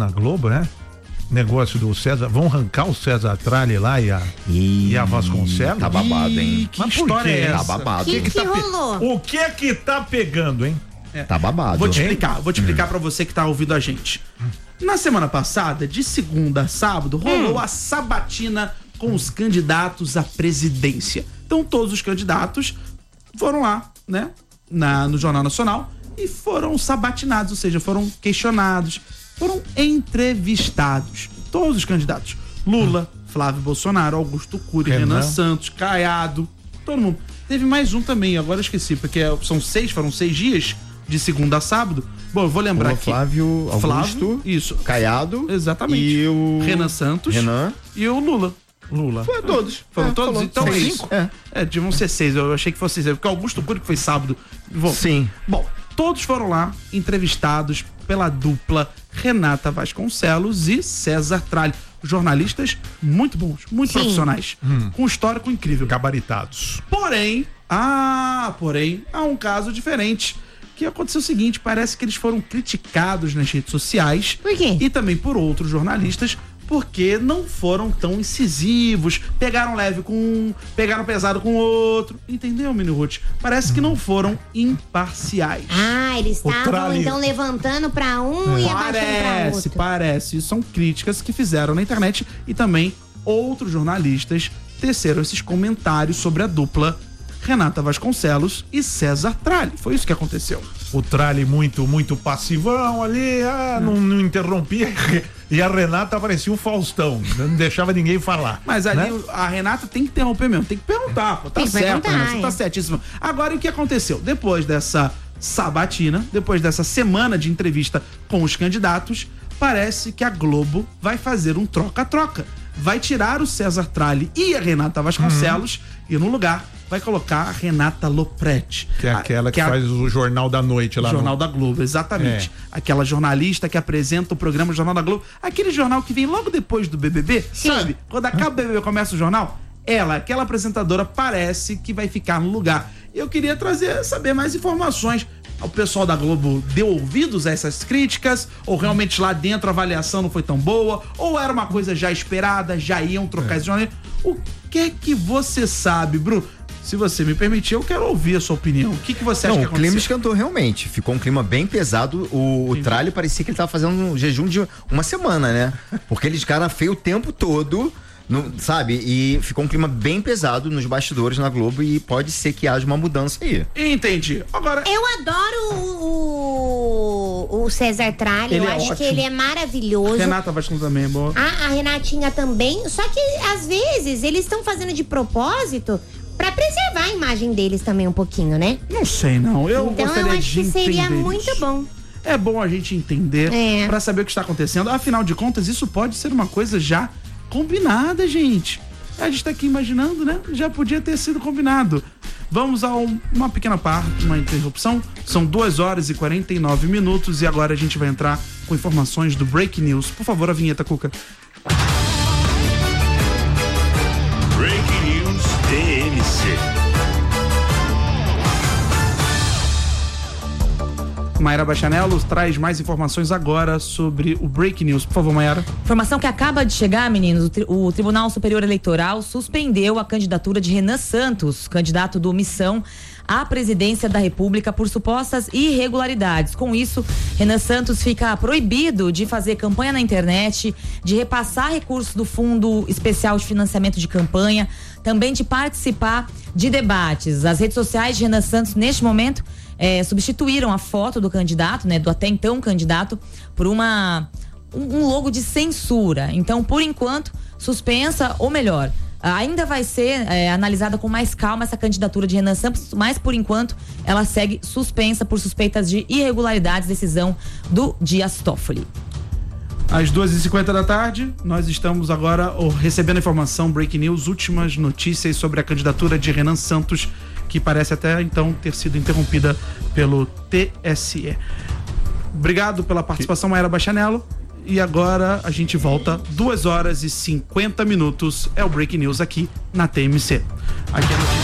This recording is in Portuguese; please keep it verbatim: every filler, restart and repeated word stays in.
na Globo, né? Negócio do César, vão arrancar o César Tralli lá e a, e, e a Vasconcelos? Tá babado, hein? Que história é essa? Tá babado. Que que, que tá rolou? Pe... O que é que tá pegando, hein? É. Tá babado. Vou te explicar, vou te explicar hum. pra você que tá ouvindo a gente. Na semana passada, de segunda a sábado, rolou hum. a sabatina com os candidatos à presidência. Então todos os candidatos foram lá, né, na, no Jornal Nacional e foram sabatinados, ou seja, foram questionados, foram entrevistados. Todos os candidatos. Lula, Flávio Bolsonaro, Augusto Cury, Renan, Renan Santos, Caiado, todo mundo. Teve mais um também, agora eu esqueci, porque são seis, foram seis dias, de segunda a sábado. Bom, eu vou lembrar Lula, aqui. Flávio, Augusto, Flávio, isso. Caiado. Exatamente. E o... Renan Santos. Renan. E o Lula. Lula. Foi todos. Foram é, todos? falou. Então é isso. Cinco? É. é, deviam ser seis. Eu achei que fosse seis. Porque Augusto Cury que foi sábado. Bom, Sim. Bom, todos foram lá entrevistados pela dupla Renata Vasconcelos e César Tralli. Jornalistas muito bons, muito Sim. profissionais. Hum. Com um histórico incrível. Gabaritados. Porém, ah, porém, há um caso diferente. Que aconteceu o seguinte, parece que eles foram criticados nas redes sociais. Por quê? E também por outros jornalistas, porque não foram tão incisivos, pegaram leve com um, pegaram pesado com o outro, entendeu, Mini Ruth? Parece que não foram imparciais. Ah, eles O estavam Tralli- então levantando pra um e abaixando pra Parece, outro. parece. Isso são críticas que fizeram na internet e também outros jornalistas teceram esses comentários sobre a dupla Renata Vasconcelos e César Tralli. Foi isso que aconteceu. O Tralli muito, muito passivão ali, ah, não, não interrompia. E a Renata parecia um Faustão, não deixava ninguém falar. Mas ali né? a Renata tem que interromper mesmo, tem que perguntar, pô, tá Tem que certo, perguntar, né? Você é. tá certíssimo. Agora, o que aconteceu? Depois dessa sabatina, depois dessa semana de entrevista com os candidatos, parece que a Globo vai fazer um troca-troca. Vai tirar o César Tralli e a Renata Vasconcelos uhum. e no lugar vai colocar a Renata Lopretti. Que é aquela que, que é faz a... o Jornal da Noite lá Jornal no... da Globo, exatamente. É. Aquela jornalista que apresenta o programa Jornal da Globo. Aquele jornal que vem logo depois do B B B, Sim. sabe? Quando acaba o B B B começa o jornal, ela, aquela apresentadora, parece que vai ficar no lugar. Eu queria trazer, saber mais informações. O pessoal da Globo deu ouvidos a essas críticas? Ou realmente lá dentro a avaliação não foi tão boa? Ou era uma coisa já esperada, já iam trocar é. esse jornal? O que é que você sabe, Bruno? Se você me permitir, eu quero ouvir a sua opinião. O que, que você acha não, que aconteceu? O clima esquentou realmente. Ficou um clima bem pesado. O, o Tralli parecia que ele tava fazendo um jejum de uma semana, né? Porque eles ficaram feio o tempo todo, no, sabe? E ficou um clima bem pesado nos bastidores na Globo e pode ser que haja uma mudança aí. Entendi. Agora... Eu adoro o, o César Tralli. Ele Eu é acho ótimo. que ele é maravilhoso. Renata Vasconcelos também é boa. A, a Renatinha também. Só que, às vezes, eles estão fazendo de propósito pra preservar a imagem deles também um pouquinho, né? Não sei, não. Eu então gostaria eu acho de que seria entender muito isso. bom. É bom a gente entender É. pra saber o que está acontecendo. Afinal de contas, isso pode ser uma coisa já combinada, gente. A gente tá aqui imaginando, né? Já podia ter sido combinado. Vamos a um, uma pequena parte, uma interrupção. São duas horas e quarenta e nove minutos e agora a gente vai entrar com informações do Break News. Por favor, a vinheta, Cuca. Break News T M C. Mayara Bachanelos traz mais informações agora sobre o Break News. Por favor, Mayara. Informação que acaba de chegar, meninos. O, tri- o Tribunal Superior Eleitoral suspendeu a candidatura de Renan Santos, candidato do Missão à presidência da República, por supostas irregularidades. Com isso, Renan Santos fica proibido de fazer campanha na internet, de repassar recursos do Fundo Especial de Financiamento de Campanha, também de participar de debates. As redes sociais de Renan Santos, neste momento, É, substituíram a foto do candidato, né, do até então candidato, por uma um, um logo de censura. Então, por enquanto, suspensa, ou melhor, ainda vai ser é, analisada com mais calma essa candidatura de Renan Santos, mas por enquanto ela segue suspensa por suspeitas de irregularidades, decisão do Dias Toffoli. Às duas e cinquenta da tarde, nós estamos agora oh, recebendo a informação, Break News, últimas notícias sobre a candidatura de Renan Santos, que parece até então ter sido interrompida pelo T S E. Obrigado pela participação, Mayara Bachanello. E agora a gente volta, duas horas e cinquenta minutos. É o Break News aqui na T M C. Aqui é a notícia.